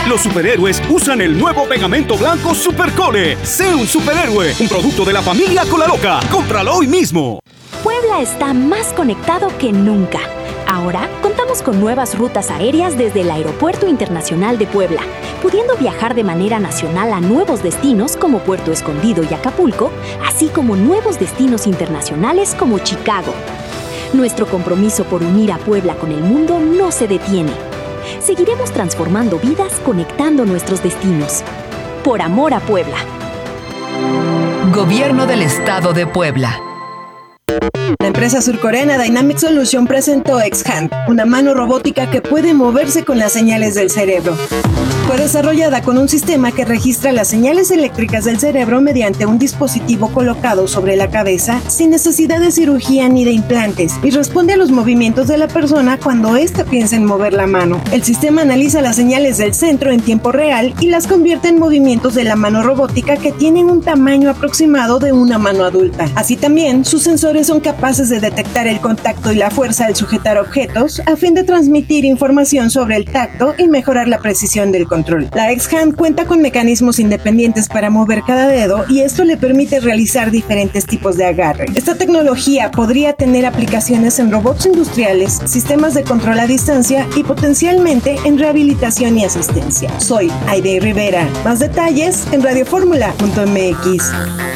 Los superhéroes usan el nuevo pegamento blanco Supercole. Sé un superhéroe, un producto de la familia Colaloca. ¡Cómpralo hoy mismo! Puebla está más conectado que nunca. Ahora contamos con nuevas rutas aéreas desde el Aeropuerto Internacional de Puebla, pudiendo viajar de manera nacional a nuevos destinos como Puerto Escondido y Acapulco, así como nuevos destinos internacionales como Chicago. Nuestro compromiso por unir a Puebla con el mundo no se detiene. Seguiremos transformando vidas conectando nuestros destinos. Por amor a Puebla. Gobierno del Estado de Puebla. La empresa surcoreana Dynamic Solution presentó X-Hand, una mano robótica que puede moverse con las señales del cerebro. Fue desarrollada con un sistema que registra las señales eléctricas del cerebro mediante un dispositivo colocado sobre la cabeza sin necesidad de cirugía ni de implantes y responde a los movimientos de la persona cuando ésta piensa en mover la mano. El sistema analiza las señales del centro en tiempo real y las convierte en movimientos de la mano robótica que tienen un tamaño aproximado de una mano adulta. Así también, sus sensores son capaces de detectar el contacto y la fuerza al sujetar objetos a fin de transmitir información sobre el tacto y mejorar la precisión del control. La X-Hand cuenta con mecanismos independientes para mover cada dedo y esto le permite realizar diferentes tipos de agarre. Esta tecnología podría tener aplicaciones en robots industriales, sistemas de control a distancia y potencialmente en rehabilitación y asistencia. Soy Aide Rivera. Más detalles en radioformula.mx.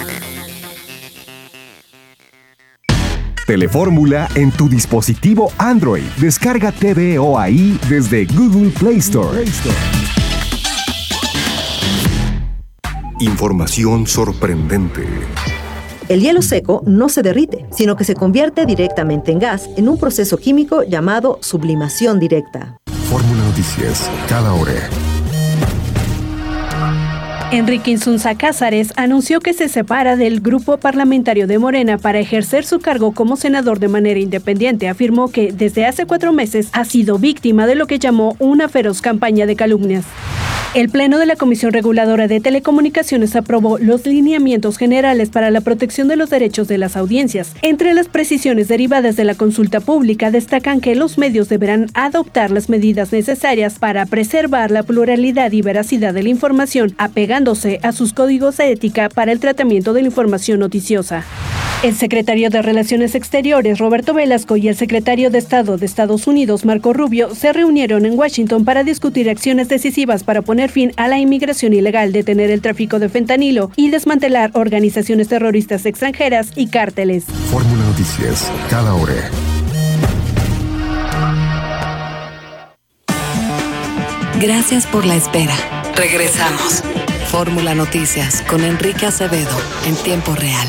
Telefórmula en tu dispositivo Android. Descarga TVO ahí desde Google Play Store. Información sorprendente. El hielo seco no se derrite, sino que se convierte directamente en gas en un proceso químico llamado sublimación directa. Fórmula Noticias, cada hora. Enrique Insunza Cázares anunció que se separa del grupo parlamentario de Morena para ejercer su cargo como senador de manera independiente. Afirmó que desde hace 4 meses ha sido víctima de lo que llamó una feroz campaña de calumnias. El Pleno de la Comisión Reguladora de Telecomunicaciones aprobó los lineamientos generales para la protección de los derechos de las audiencias. Entre las precisiones derivadas de la consulta pública destacan que los medios deberán adoptar las medidas necesarias para preservar la pluralidad y veracidad de la información, apegándose a sus códigos de ética para el tratamiento de la información noticiosa. El secretario de Relaciones Exteriores, Roberto Velasco, y el secretario de Estado de Estados Unidos, Marco Rubio, se reunieron en Washington para discutir acciones decisivas para poner fin a la inmigración ilegal, detener el tráfico de fentanilo y desmantelar organizaciones terroristas extranjeras y cárteles. Fórmula Noticias, cada hora. Gracias por la espera. Regresamos. Fórmula Noticias con Enrique Acevedo en tiempo real.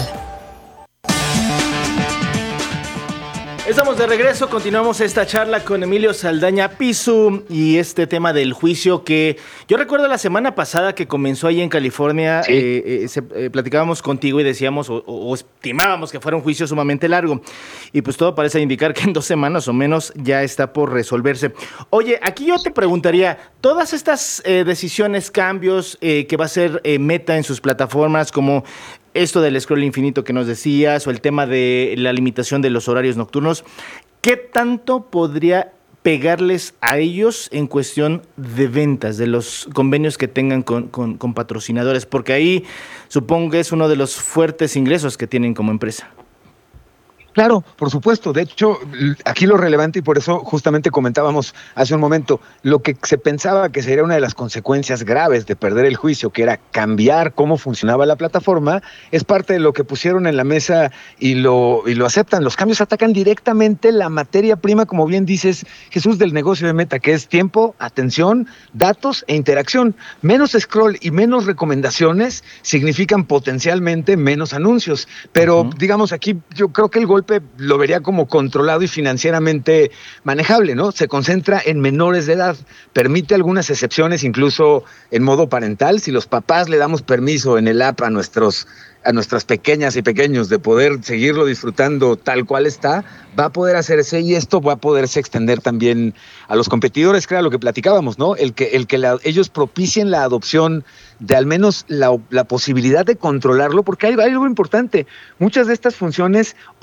Estamos de regreso, continuamos esta charla con Emilio Saldaña Pisu y este tema del juicio que yo recuerdo la semana pasada que comenzó ahí en California, sí. Platicábamos contigo y decíamos o estimábamos que fuera un juicio sumamente largo y pues todo parece indicar que en 2 semanas o menos ya está por resolverse. Oye, aquí yo te preguntaría, todas estas decisiones, cambios que va a ser Meta en sus plataformas, como esto del scroll infinito que nos decías o el tema de la limitación de los horarios nocturnos, ¿qué tanto podría pegarles a ellos en cuestión de ventas, de los convenios que tengan con patrocinadores? Porque ahí supongo que es uno de los fuertes ingresos que tienen como empresa. Claro, por supuesto. De hecho, aquí lo relevante, y por eso justamente comentábamos hace un momento, lo que se pensaba que sería una de las consecuencias graves de perder el juicio, que era cambiar cómo funcionaba la plataforma, es parte de lo que pusieron en la mesa y lo aceptan. Los cambios atacan directamente la materia prima, como bien dices, Jesús, del negocio de Meta, que es tiempo, atención, datos e interacción. Menos scroll y menos recomendaciones significan potencialmente menos anuncios. Pero, digamos, aquí yo creo que el golpe lo vería como controlado y financieramente manejable, ¿no? Se concentra en menores de edad, permite algunas excepciones, incluso en modo parental. Si los papás le damos permiso en el app a nuestras pequeñas y pequeños de poder seguirlo disfrutando tal cual está, va a poder hacerse, y esto va a poderse extender también a los competidores, que era lo que platicábamos, ¿no? Ellos propicien la adopción de al menos la posibilidad de controlarlo, porque hay algo importante. Muchas de estas funciones hoy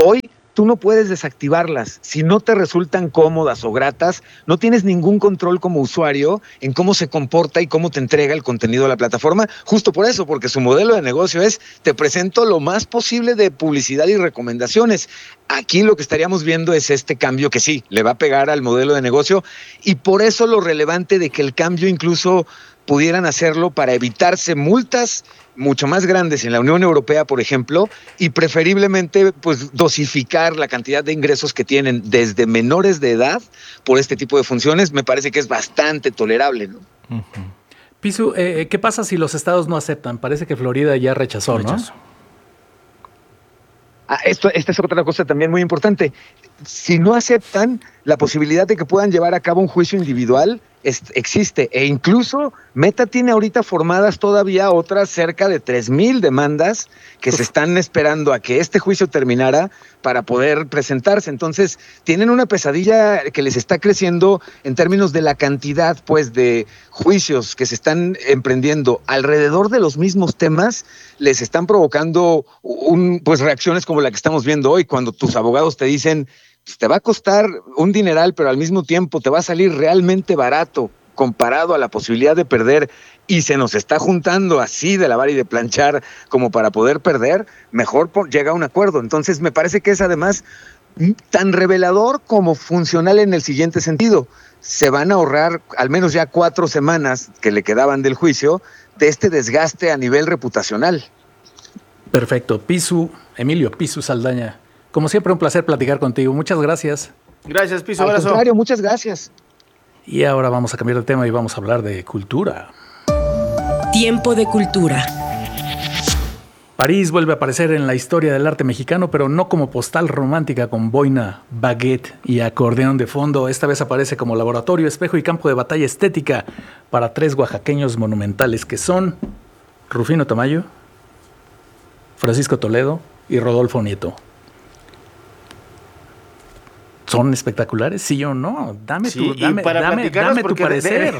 tú no puedes desactivarlas. Si no te resultan cómodas o gratas, no tienes ningún control como usuario en cómo se comporta y cómo te entrega el contenido de la plataforma, justo por eso, porque su modelo de negocio es, te presento lo más posible de publicidad y recomendaciones. Aquí lo que estaríamos viendo es este cambio que sí, le va a pegar al modelo de negocio, y por eso lo relevante de que el cambio incluso pudieran hacerlo para evitarse multas mucho más grandes en la Unión Europea, por ejemplo, y preferiblemente pues dosificar la cantidad de ingresos que tienen desde menores de edad por este tipo de funciones, me parece que es bastante tolerable, ¿no? Uh-huh. Pisu, ¿qué pasa si los estados no aceptan? Parece que Florida ya rechazó, ¿no? Esta es otra cosa también muy importante. Si no aceptan, la posibilidad de que puedan llevar a cabo un juicio individual existe, e incluso Meta tiene ahorita formadas todavía otras cerca de 3,000 demandas que se están esperando a que este juicio terminara para poder presentarse. Entonces tienen una pesadilla que les está creciendo en términos de la cantidad pues de juicios que se están emprendiendo alrededor de los mismos temas. Les están provocando pues reacciones como la que estamos viendo hoy, cuando tus abogados te dicen, pues te va a costar un dineral, pero al mismo tiempo te va a salir realmente barato comparado a la posibilidad de perder, y se nos está juntando así de lavar y de planchar como para poder perder, mejor llega a un acuerdo. Entonces me parece que es además tan revelador como funcional en el siguiente sentido. Se van a ahorrar al menos ya 4 semanas que le quedaban del juicio de este desgaste a nivel reputacional. Perfecto. Emilio Pisu Saldaña, como siempre, un placer platicar contigo. Muchas gracias. Gracias, Pisu. Al contrario, muchas gracias. Y ahora vamos a cambiar de tema y vamos a hablar de cultura. Tiempo de cultura. París vuelve a aparecer en la historia del arte mexicano, pero no como postal romántica con boina, baguette y acordeón de fondo. Esta vez aparece como laboratorio, espejo y campo de batalla estética para 3 oaxaqueños monumentales que son Rufino Tamayo, Francisco Toledo y Rodolfo Nieto. ¿Son espectaculares? ¿Sí o no? Dame tu parecer.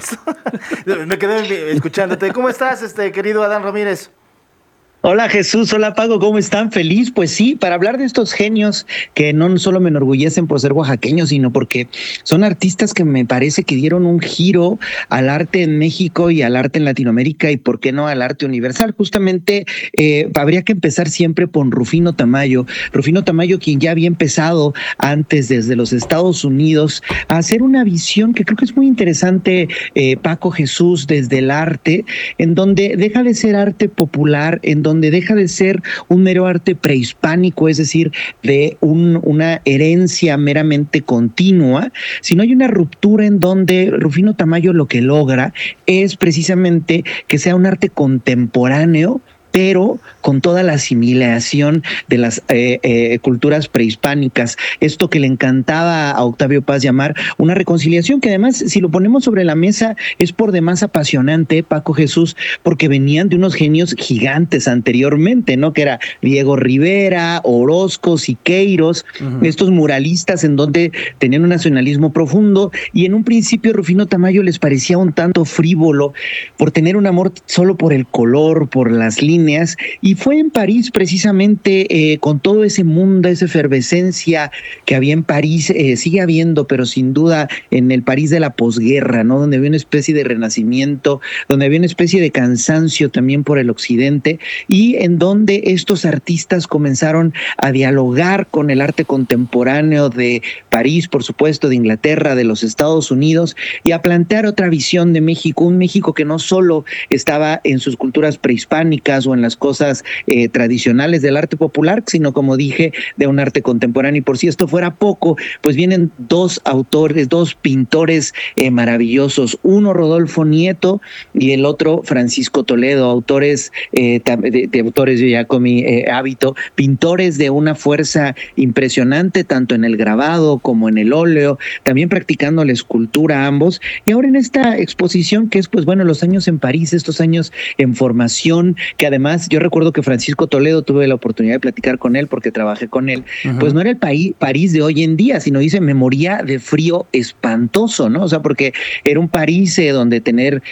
Me quedé escuchándote. ¿Cómo estás, querido Adán Ramírez? Hola Jesús, hola Paco, ¿cómo están? Feliz, pues sí, para hablar de estos genios que no solo me enorgullecen por ser oaxaqueños, sino porque son artistas que me parece que dieron un giro al arte en México y al arte en Latinoamérica, y por qué no al arte universal. Justamente habría que empezar siempre por Rufino Tamayo, quien ya había empezado antes desde los Estados Unidos a hacer una visión que creo que es muy interesante, Paco, Jesús, desde el arte, en donde deja de ser arte popular, en donde deja de ser un mero arte prehispánico, es decir, de una herencia meramente continua, sino hay una ruptura en donde Rufino Tamayo lo que logra es precisamente que sea un arte contemporáneo, pero con toda la asimilación de las culturas prehispánicas. Esto que le encantaba a Octavio Paz llamar una reconciliación, que además, si lo ponemos sobre la mesa, es por demás apasionante, Paco, Jesús, porque venían de unos genios gigantes anteriormente, ¿no? Que era Diego Rivera, Orozco, Siqueiros, estos muralistas en donde tenían un nacionalismo profundo, y en un principio Rufino Tamayo les parecía un tanto frívolo por tener un amor solo por el color, por las líneas, y fue en París precisamente con todo ese mundo, esa efervescencia que había en París, sigue habiendo, pero sin duda en el París de la posguerra, ¿no? Donde había una especie de renacimiento, donde había una especie de cansancio también por el occidente, y en donde estos artistas comenzaron a dialogar con el arte contemporáneo de París, por supuesto, de Inglaterra, de los Estados Unidos, y a plantear otra visión de México, un México que no solo estaba en sus culturas prehispánicas o en las cosas tradicionales del arte popular, sino, como dije, de un arte contemporáneo. Y por si esto fuera poco, pues vienen 2 pintores maravillosos, uno Rodolfo Nieto y el otro Francisco Toledo, autores de autores de Giacomi Hábito, pintores de una fuerza impresionante, tanto en el grabado como en el óleo, también practicando la escultura ambos. Y ahora en esta exposición que es, pues bueno, los años en París, estos años en formación, que además además yo recuerdo que Francisco Toledo, tuve la oportunidad de platicar con él porque trabajé con él, pues no era el París de hoy en día, sino dice, me moría de frío espantoso, ¿no? O sea, porque era un París donde tener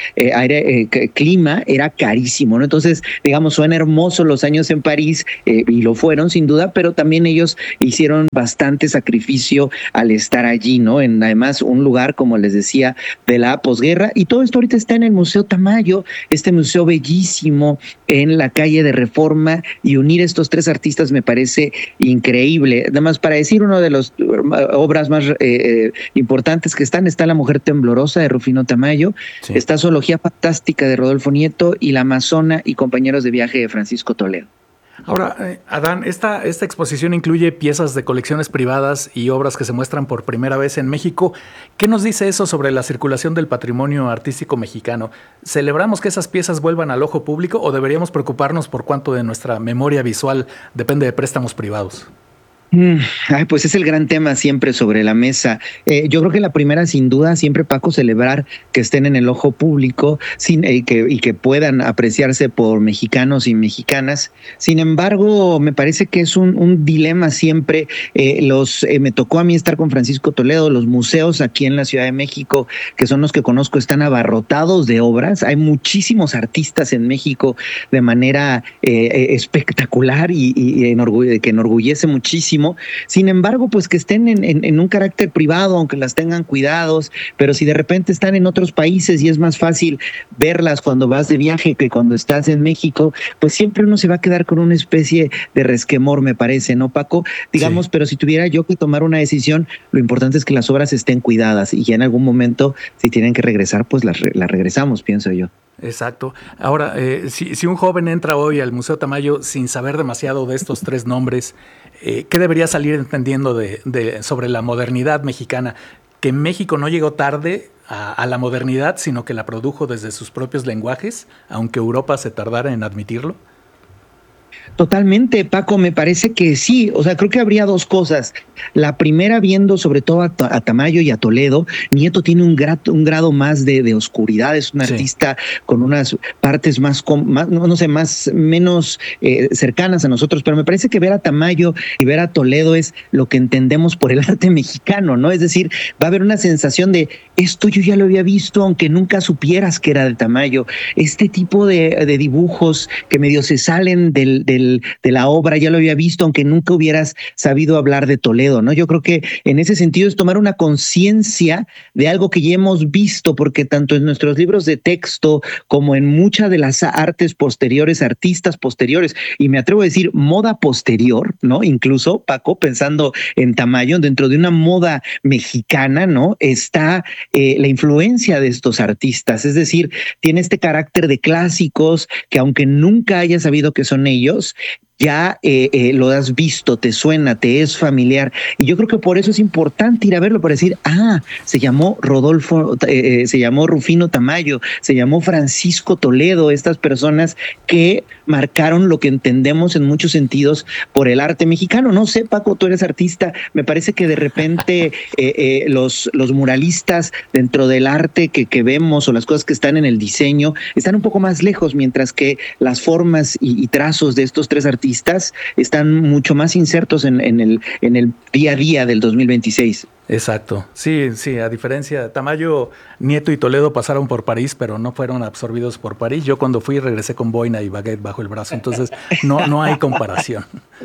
clima era carísimo, ¿no? Entonces, digamos, suena hermoso los años en París, y lo fueron sin duda, pero también ellos hicieron bastante sacrificio al estar allí, ¿no? En además un lugar, como les decía, de la posguerra, y todo esto ahorita está en el Museo Tamayo, este museo bellísimo en la calle de Reforma, y unir estos tres artistas me parece increíble. Además, para decir una de las obras más importantes que está La Mujer Temblorosa de Rufino Tamayo, sí. Está Zoología Fantástica de Rodolfo Nieto y La Amazona y Compañeros de Viaje de Francisco Toledo. Ahora, Adán, esta exposición incluye piezas de colecciones privadas y obras que se muestran por primera vez en México. ¿Qué nos dice eso sobre la circulación del patrimonio artístico mexicano? ¿Celebramos que esas piezas vuelvan al ojo público o deberíamos preocuparnos por cuánto de nuestra memoria visual depende de préstamos privados? Pues es el gran tema siempre sobre la mesa. Yo creo que la primera, sin duda, siempre, Paco, celebrar que estén en el ojo público y que puedan apreciarse por mexicanos y mexicanas. Sin embargo, me parece que es un dilema siempre. Me tocó a mí estar con Francisco Toledo. Los museos aquí en la Ciudad de México, que son los que conozco, están abarrotados de obras. Hay muchísimos artistas en México de manera espectacular y que enorgullece muchísimo. Sin embargo, pues que estén en un carácter privado, aunque las tengan cuidados, pero si de repente están en otros países y es más fácil verlas cuando vas de viaje que cuando estás en México, pues siempre uno se va a quedar con una especie de resquemor, me parece, ¿no, Paco? Digamos, sí. Pero si tuviera yo que tomar una decisión, lo importante es que las obras estén cuidadas y ya en algún momento, si tienen que regresar, pues las regresamos, pienso yo. Exacto. Ahora, si un joven entra hoy al Museo Tamayo sin saber demasiado de estos tres nombres, ¿qué debería salir entendiendo sobre la modernidad mexicana? Que México no llegó tarde a la modernidad, sino que la produjo desde sus propios lenguajes, aunque Europa se tardara en admitirlo. Totalmente, Paco, me parece que sí. O sea, creo que habría dos cosas. La primera, viendo sobre todo a Tamayo y a Toledo, Nieto tiene un grado más de oscuridad, es un artista con unas partes menos cercanas a nosotros, pero me parece que ver a Tamayo y ver a Toledo es lo que entendemos por el arte mexicano, ¿no? Es decir, va a haber una sensación de esto yo ya lo había visto, aunque nunca supieras que era de Tamayo. Este tipo de dibujos que medio se salen de la obra, ya lo había visto, aunque nunca hubieras sabido hablar de Toledo, ¿no? Yo creo que en ese sentido es tomar una conciencia de algo que ya hemos visto, porque tanto en nuestros libros de texto como en muchas de las artes posteriores, artistas posteriores, y me atrevo a decir moda posterior, ¿no? Incluso, Paco, pensando en Tamayo, dentro de una moda mexicana, ¿no? Está la influencia de estos artistas, es decir, tiene este carácter de clásicos que aunque nunca hayas sabido que son ellos, ya lo has visto, te suena, te es familiar. Y yo creo que por eso es importante ir a verlo, para decir, se llamó se llamó Rufino Tamayo, se llamó Francisco Toledo, estas personas que marcaron lo que entendemos en muchos sentidos por el arte mexicano. No sé, Paco, tú eres artista, me parece que de repente los muralistas dentro del arte que vemos o las cosas que están en el diseño están un poco más lejos, mientras que las formas y trazos de estos tres artistas están mucho más insertos en el día a día del 2026. Exacto. Sí, a diferencia de Tamayo, Nieto y Toledo pasaron por París, pero no fueron absorbidos por París. Yo cuando fui regresé con boina y baguette bajo el brazo, entonces no hay comparación.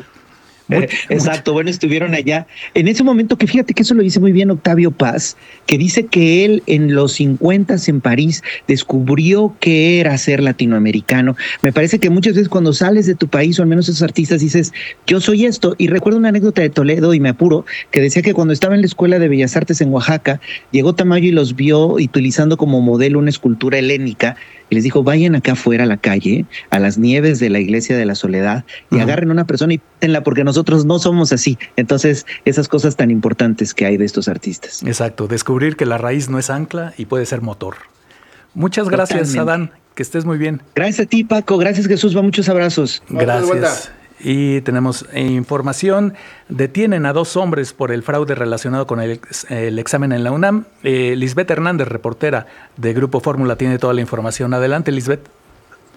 Exacto, bueno, estuvieron allá. En ese momento, que fíjate que eso lo dice muy bien Octavio Paz, que dice que él en los 50 en París descubrió qué era ser latinoamericano. Me parece que muchas veces cuando sales de tu país, o al menos esos artistas, dices, yo soy esto. Y recuerdo una anécdota de Toledo, y me apuro, que decía que cuando estaba en la Escuela de Bellas Artes en Oaxaca, llegó Tamayo y los vio utilizando como modelo una escultura helénica, y les dijo, vayan acá afuera a la calle, a las nieves de la Iglesia de la Soledad, y agarren a una persona y píntenla, porque nosotros no somos así. Entonces, esas cosas tan importantes que hay de estos artistas. Exacto, descubrir que la raíz no es ancla y puede ser motor. Muchas gracias, totalmente. Adán, que estés muy bien. Gracias a ti, Paco, gracias, Jesús, muchos abrazos. Gracias. Y tenemos información. Detienen a 2 hombres por el fraude relacionado con el examen en la UNAM. Lisbeth Hernández, reportera de Grupo Fórmula, tiene toda la información. Adelante, Lisbeth.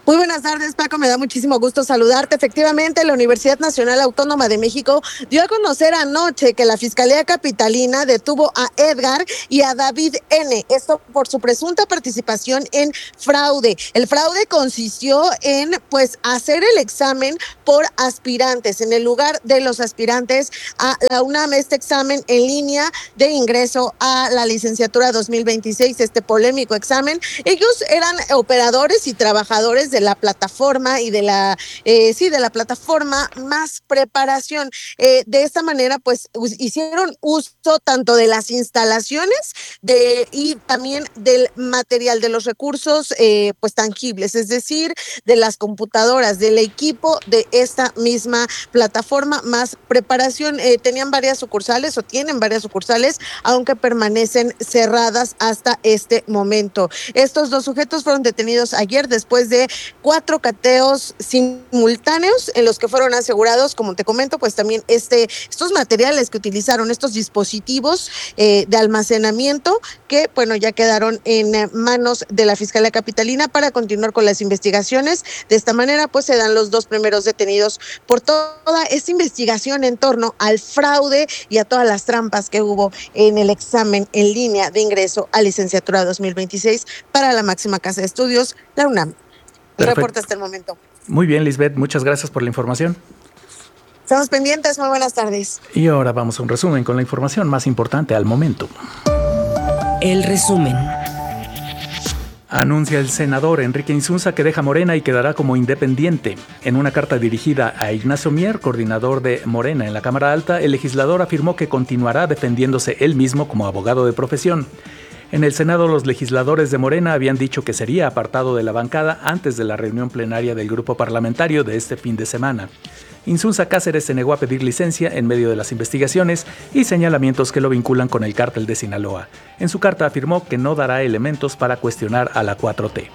Muy buenas tardes, Paco. Me da muchísimo gusto saludarte. Efectivamente, la Universidad Nacional Autónoma de México dio a conocer anoche que la Fiscalía Capitalina detuvo a Edgar y a David N. Esto por su presunta participación en fraude. El fraude consistió en, hacer el examen por aspirantes, en el lugar de los aspirantes a la UNAM, este examen en línea de ingreso a la licenciatura 2026, este polémico examen. Ellos eran operadores y trabajadores de la plataforma y de la plataforma Más Preparación. De esta manera, hicieron uso tanto de las instalaciones y también del material, de los recursos tangibles, es decir, de las computadoras, del equipo de esta misma plataforma Más Preparación. Tenían varias sucursales o tienen varias sucursales, aunque permanecen cerradas hasta este momento. Estos dos sujetos fueron detenidos ayer después de 4 cateos simultáneos en los que fueron asegurados, como te comento, también estos materiales que utilizaron, estos dispositivos de almacenamiento que, ya quedaron en manos de la Fiscalía Capitalina para continuar con las investigaciones. De esta manera, se dan los 2 primeros detenidos por toda esta investigación en torno al fraude y a todas las trampas que hubo en el examen en línea de ingreso a licenciatura 2026 para la máxima casa de estudios, la UNAM. Reporte hasta el momento. Muy bien, Lisbeth, muchas gracias por la información. Estamos pendientes, muy buenas tardes. Y ahora vamos a un resumen con la información más importante al momento. El resumen. Anuncia el senador Enrique Insunza que deja Morena y quedará como independiente. En una carta dirigida a Ignacio Mier, coordinador de Morena en la Cámara Alta, el legislador afirmó que continuará defendiéndose él mismo como abogado de profesión. En el Senado, los legisladores de Morena habían dicho que sería apartado de la bancada antes de la reunión plenaria del grupo parlamentario de este fin de semana. Insunza Cáceres se negó a pedir licencia en medio de las investigaciones y señalamientos que lo vinculan con el cártel de Sinaloa. En su carta afirmó que no dará elementos para cuestionar a la 4T.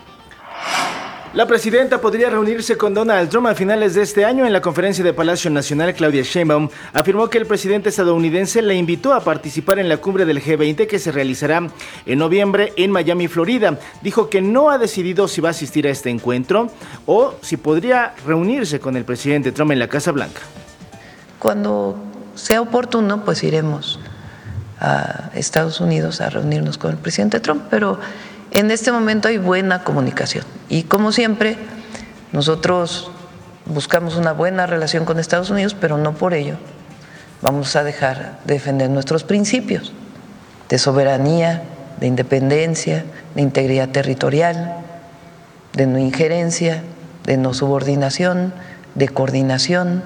La presidenta podría reunirse con Donald Trump a finales de este año. En la conferencia de Palacio Nacional, Claudia Sheinbaum afirmó que el presidente estadounidense la invitó a participar en la cumbre del G20 que se realizará en noviembre en Miami, Florida. Dijo que no ha decidido si va a asistir a este encuentro o si podría reunirse con el presidente Trump en la Casa Blanca. Cuando sea oportuno, iremos a Estados Unidos a reunirnos con el presidente Trump, pero en este momento hay buena comunicación y, como siempre, nosotros buscamos una buena relación con Estados Unidos, pero no por ello vamos a dejar de defender nuestros principios de soberanía, de independencia, de integridad territorial, de no injerencia, de no subordinación, de coordinación.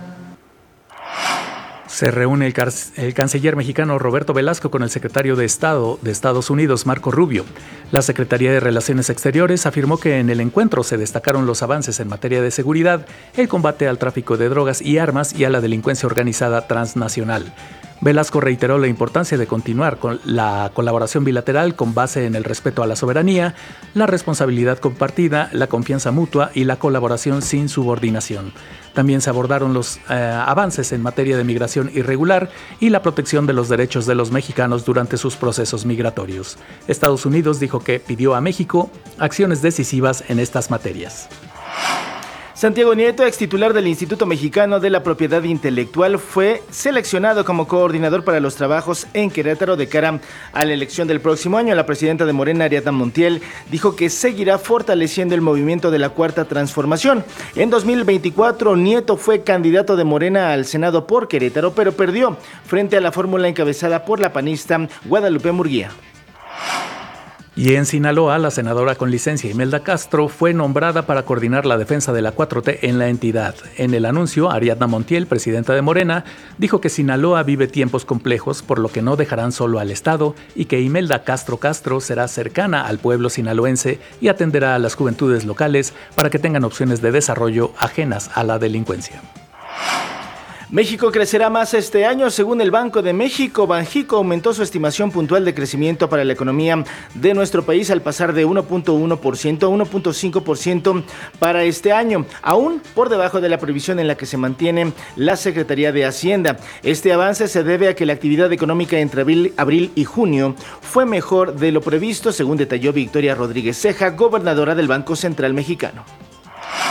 Se reúne el canciller mexicano Roberto Velasco con el secretario de Estado de Estados Unidos, Marco Rubio. La Secretaría de Relaciones Exteriores afirmó que en el encuentro se destacaron los avances en materia de seguridad, el combate al tráfico de drogas y armas y a la delincuencia organizada transnacional. Velasco reiteró la importancia de continuar con la colaboración bilateral con base en el respeto a la soberanía, la responsabilidad compartida, la confianza mutua y la colaboración sin subordinación. También se abordaron los avances en materia de migración irregular y la protección de los derechos de los mexicanos durante sus procesos migratorios. Estados Unidos dijo que pidió a México acciones decisivas en estas materias. Santiago Nieto, ex titular del Instituto Mexicano de la Propiedad Intelectual, fue seleccionado como coordinador para los trabajos en Querétaro de cara a la elección del próximo año. La presidenta de Morena, Ariadna Montiel, dijo que seguirá fortaleciendo el movimiento de la Cuarta Transformación. En 2024, Nieto fue candidato de Morena al Senado por Querétaro, pero perdió frente a la fórmula encabezada por la panista Guadalupe Murguía. Y en Sinaloa, la senadora con licencia Imelda Castro fue nombrada para coordinar la defensa de la 4T en la entidad. En el anuncio, Ariadna Montiel, presidenta de Morena, dijo que Sinaloa vive tiempos complejos, por lo que no dejarán solo al Estado y que Imelda Castro será cercana al pueblo sinaloense y atenderá a las juventudes locales para que tengan opciones de desarrollo ajenas a la delincuencia. México crecerá más este año. Según el Banco de México, Banjico aumentó su estimación puntual de crecimiento para la economía de nuestro país al pasar de 1.1% a 1.5% para este año, aún por debajo de la previsión en la que se mantiene la Secretaría de Hacienda. Este avance se debe a que la actividad económica entre abril y junio fue mejor de lo previsto, según detalló Victoria Rodríguez Ceja, gobernadora del Banco Central Mexicano.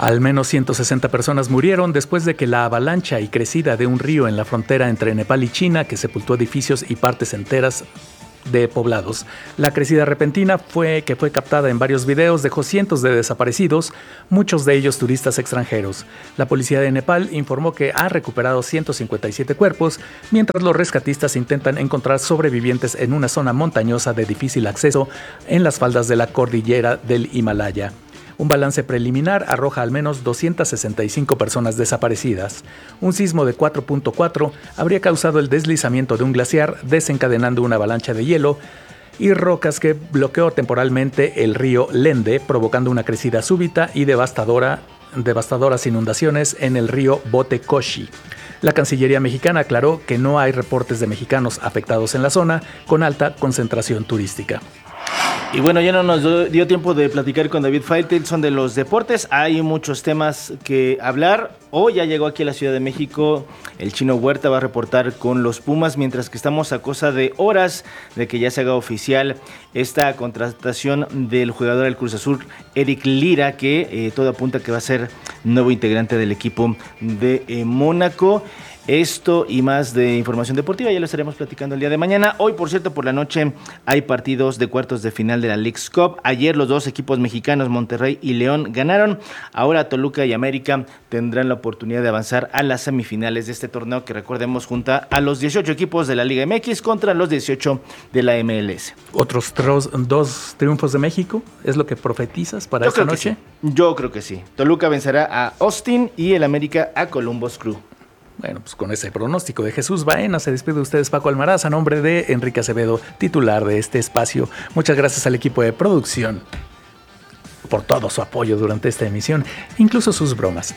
Al menos 160 personas murieron después de que la avalancha y crecida de un río en la frontera entre Nepal y China, que sepultó edificios y partes enteras de poblados. La crecida repentina que fue captada en varios videos dejó cientos de desaparecidos, muchos de ellos turistas extranjeros. La policía de Nepal informó que ha recuperado 157 cuerpos, mientras los rescatistas intentan encontrar sobrevivientes en una zona montañosa de difícil acceso en las faldas de la cordillera del Himalaya. Un balance preliminar arroja al menos 265 personas desaparecidas. Un sismo de 4.4 habría causado el deslizamiento de un glaciar, desencadenando una avalancha de hielo y rocas que bloqueó temporalmente el río Lende, provocando una crecida súbita y devastadoras inundaciones en el río Botecoshi. La Cancillería mexicana aclaró que no hay reportes de mexicanos afectados en la zona con alta concentración turística. Y bueno, ya no nos dio tiempo de platicar con David Faitelson de los deportes. Hay muchos temas que hablar. Hoy ya llegó aquí a la Ciudad de México el Chino Huerta, va a reportar con los Pumas, mientras que estamos a cosa de horas de que ya se haga oficial esta contratación del jugador del Cruz Azul, Eric Lira, que todo apunta que va a ser nuevo integrante del equipo de Mónaco. Esto y más de información deportiva ya lo estaremos platicando el día de mañana. Hoy, por cierto, por la noche hay partidos de cuartos de final de la Leagues Cup. Ayer los dos equipos mexicanos, Monterrey y León, ganaron. Ahora Toluca y América tendrán la oportunidad de avanzar a las semifinales de este torneo que, recordemos, junta a los 18 equipos de la Liga MX contra los 18 de la MLS. ¿Otros dos triunfos de México? ¿Es lo que profetizas para esta noche? Sí. Yo creo que sí. Toluca vencerá a Austin y el América a Columbus Crew. Bueno, pues con ese pronóstico de Jesús Baena se despide de ustedes Paco Almaraz a nombre de Enrique Acevedo, titular de este espacio. Muchas gracias al equipo de producción por todo su apoyo durante esta emisión, incluso sus bromas.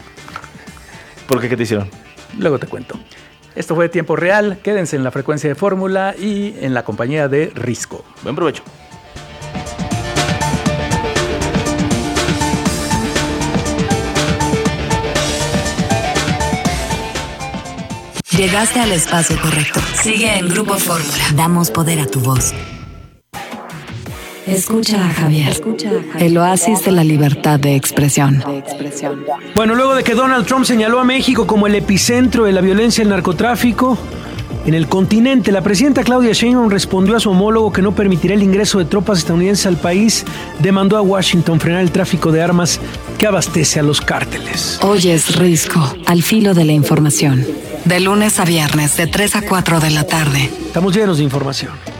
¿Por qué? ¿Qué te hicieron? Luego te cuento. Esto fue Tiempo Real, quédense en la frecuencia de Fórmula y en la compañía de Risco. Buen provecho. Llegaste al espacio correcto. Sigue en Grupo Fórmula. Damos poder a tu voz. Escucha a Javier. El oasis de la libertad de expresión. Bueno, luego de que Donald Trump señaló a México como el epicentro de la violencia y el narcotráfico en el continente, la presidenta Claudia Sheinbaum respondió a su homólogo que no permitirá el ingreso de tropas estadounidenses al país. Demandó a Washington frenar el tráfico de armas que abastece a los cárteles. Hoy es Risco, al filo de la información. De lunes a viernes, de 3 a 4 de la tarde. Estamos llenos de información.